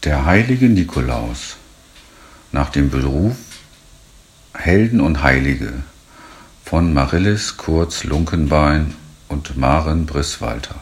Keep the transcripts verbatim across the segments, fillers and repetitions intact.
Der heilige Nikolaus, nach dem Beruf Helden und Heilige von Marillis Kurz-Lunkenbein und Maren Briss-Walter.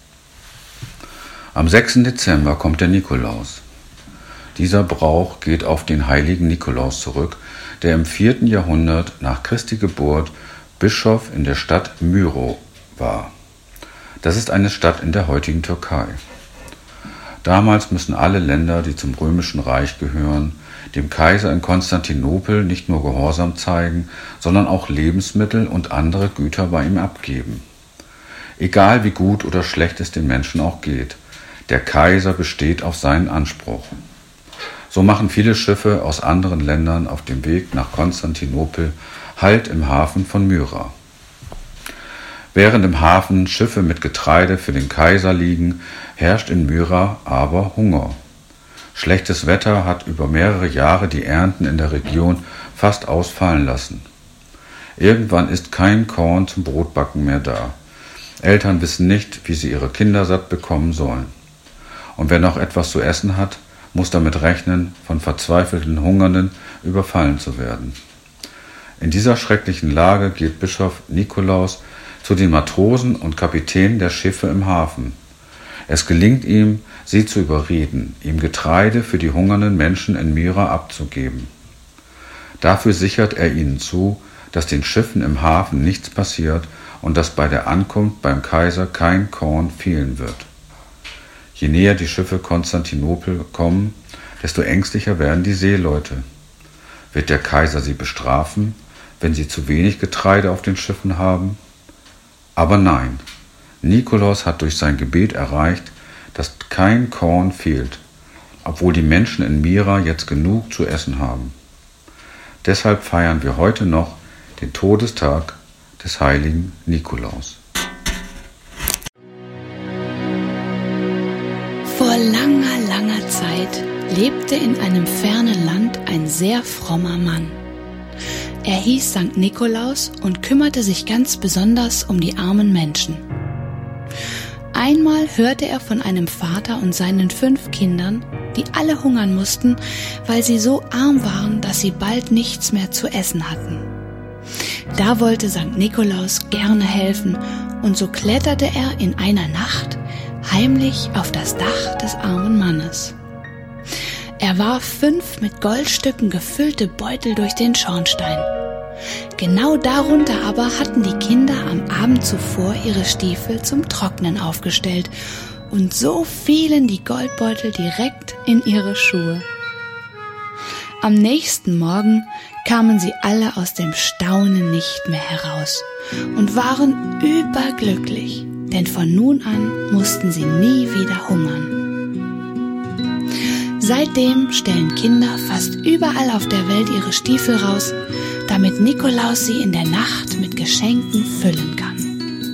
Am sechsten Dezember kommt der Nikolaus. Dieser Brauch geht auf den heiligen Nikolaus zurück, der im vierten Jahrhundert nach Christi Geburt Bischof in der Stadt Myro war. Das ist eine Stadt in der heutigen Türkei. Damals müssen alle Länder, die zum Römischen Reich gehören, dem Kaiser in Konstantinopel nicht nur Gehorsam zeigen, sondern auch Lebensmittel und andere Güter bei ihm abgeben. Egal wie gut oder schlecht es den Menschen auch geht, der Kaiser besteht auf seinen Anspruch. So machen viele Schiffe aus anderen Ländern auf dem Weg nach Konstantinopel Halt im Hafen von Myra. Während im Hafen Schiffe mit Getreide für den Kaiser liegen, herrscht in Myra aber Hunger. Schlechtes Wetter hat über mehrere Jahre die Ernten in der Region fast ausfallen lassen. Irgendwann ist kein Korn zum Brotbacken mehr da. Eltern wissen nicht, wie sie ihre Kinder satt bekommen sollen. Und wer noch etwas zu essen hat, muss damit rechnen, von verzweifelten Hungernden überfallen zu werden. In dieser schrecklichen Lage geht Bischof Nikolaus zu den Matrosen und Kapitänen der Schiffe im Hafen. Es gelingt ihm, sie zu überreden, ihm Getreide für die hungernden Menschen in Myra abzugeben. Dafür sichert er ihnen zu, dass den Schiffen im Hafen nichts passiert und dass bei der Ankunft beim Kaiser kein Korn fehlen wird. Je näher die Schiffe Konstantinopel kommen, desto ängstlicher werden die Seeleute. Wird der Kaiser sie bestrafen, wenn sie zu wenig Getreide auf den Schiffen haben? Aber nein, Nikolaus hat durch sein Gebet erreicht, dass kein Korn fehlt, obwohl die Menschen in Myra jetzt genug zu essen haben. Deshalb feiern wir heute noch den Todestag des heiligen Nikolaus. Vor langer, langer Zeit lebte in einem fernen Land ein sehr frommer Mann. Er hieß Sankt Nikolaus und kümmerte sich ganz besonders um die armen Menschen. Einmal hörte er von einem Vater und seinen fünf Kindern, die alle hungern mussten, weil sie so arm waren, dass sie bald nichts mehr zu essen hatten. Da wollte Sankt Nikolaus gerne helfen und so kletterte er in einer Nacht heimlich auf das Dach des armen Mannes. Er warf fünf mit Goldstücken gefüllte Beutel durch den Schornstein. Genau darunter aber hatten die Kinder am Abend zuvor ihre Stiefel zum Trocknen aufgestellt und so fielen die Goldbeutel direkt in ihre Schuhe. Am nächsten Morgen kamen sie alle aus dem Staunen nicht mehr heraus und waren überglücklich, denn von nun an mussten sie nie wieder hungern. Seitdem stellen Kinder fast überall auf der Welt ihre Stiefel raus, damit Nikolaus sie in der Nacht mit Geschenken füllen kann.